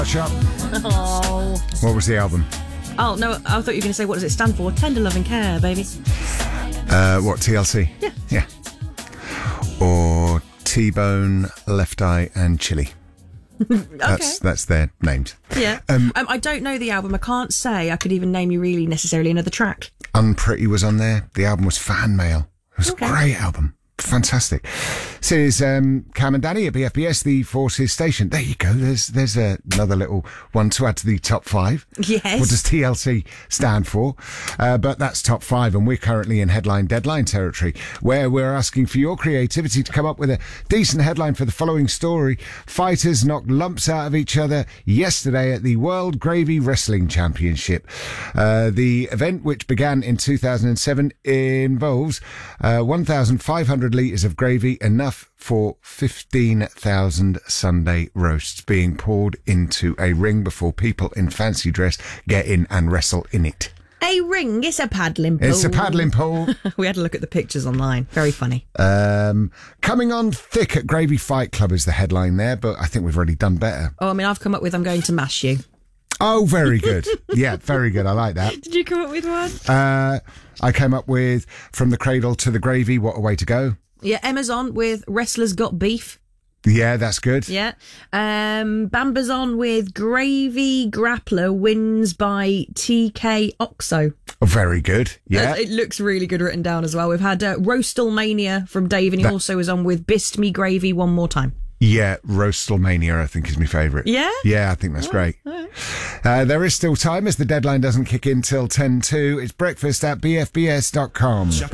Shop. Oh. What was the album? Oh, no, I thought you were going to say, what does it stand for? Tender Love and Care, baby. What, TLC? Yeah. Yeah. Or T-Bone, Left Eye and Chili. That's their names. Yeah. I don't know the album. I can't say I could even name you really necessarily another track. Unpretty was on there. The album was Fan Mail. It was a great album. Fantastic. So is Cam and Danny at BFBS, the Forces Station. There you go. There's another little one to add to the top 5. Yes. What does TLC stand for? But that's top 5, and we're currently in headline deadline territory, where we're asking for your creativity to come up with a decent headline for the following story. Fighters knocked lumps out of each other yesterday at the World Gravy Wrestling Championship. The event, which began in 2007, involves 1,500 litres of gravy, enough for 15,000 Sunday roasts being poured into a ring before people in fancy dress get in and wrestle in it. A ring, it's a paddling pool. It's a paddling pool. We had to look at the pictures online. Very funny. Coming on thick at Gravy Fight Club is the headline there, but I think we've already done better. Oh, I mean, I've come up with I'm going to mash you. Oh, very good. Yeah, very good. I like that. Did you come up with one? I came up with From the Cradle to the Gravy, What a Way to Go. Yeah, Emma's on with Wrestlers Got Beef. Yeah, that's good. Yeah. Bamba's on with Gravy Grappler wins by TK Oxo. Oh, very good. Yeah. It looks really good written down as well. We've had Roastalmania from Dave, and he also is on with Bist Me Gravy one more time. Yeah, Roastalmania, I think, is my favourite. Yeah? Yeah, I think that's great. Right. There is still time, as the deadline doesn't kick in till 10:02. It's breakfast at bfbs.com.